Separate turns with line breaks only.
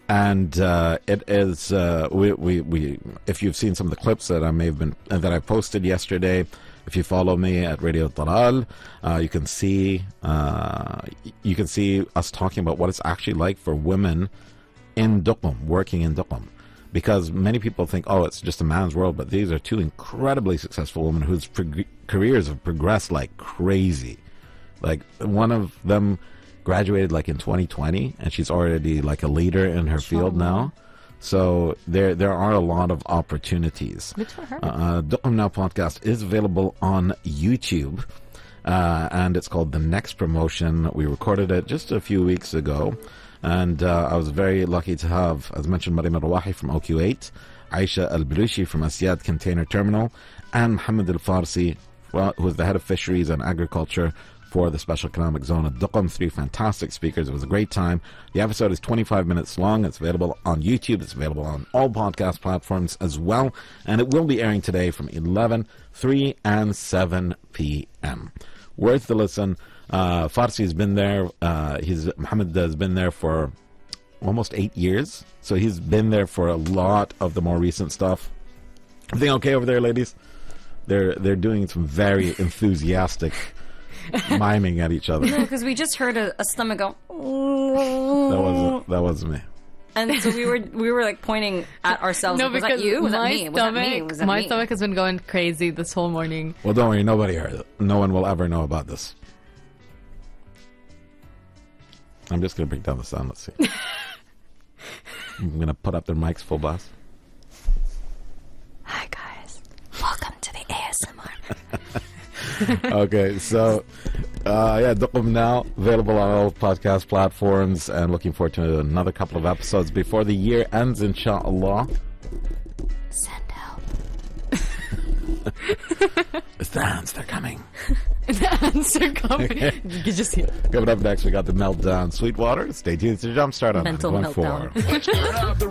And it is we if you've seen some of the clips that I posted yesterday, if you follow me at Radio Talal, you can see us talking about what it's actually like for women in Duqm, working in Duqm. Because many people think, oh, it's just a man's world, but these are two incredibly successful women whose careers have progressed like crazy. Like, one of them graduated like in 2020, and she's already like a leader in her field now. So there are a lot of opportunities.
Good for her.
Duqm Now podcast is available on YouTube, and it's called The Next Promotion. We recorded it just a few weeks ago. And I was very lucky to have, as mentioned, Maryam Al-Rawahi from OQ8, Aisha Al-Balushi from Asyad Container Terminal, and Mohammed Al-Farsi, who is the head of fisheries and agriculture for the Special Economic Zone of Duqm. 3 fantastic speakers. It was a great time. The episode is 25 minutes long. It's available on YouTube. It's available on all podcast platforms as well. And it will be airing today from 11, 3, and 7 p.m. Worth the listen. Farsi's been there. Mohammed has been there for almost 8 years. So he's been there for a lot of the more recent stuff. Everything okay over there, ladies? They're doing some very enthusiastic miming at each other.
No, because we just heard a stomach go.
That wasn't me.
And so we were like pointing at ourselves.
No,
like, was that you? Was that me? Was that me? Was that
my
me?
stomach has been going crazy this whole morning.
Well, don't worry. Nobody heard it. No one will ever know about this. I'm just going to bring down the sound. Let's see. I'm going to put up their mics full blast.
Hi, guys. Welcome to the ASMR.
Okay, so Duqm Now, available on all podcast platforms, and looking forward to another couple of episodes before the year ends, inshallah.
Send help.
It's the ants, they're coming.
The ants are coming. You can just hear.
Coming up next, we got the Meltdown Sweetwater. Stay tuned to Jumpstart on
Mental
9.4.
meltdown.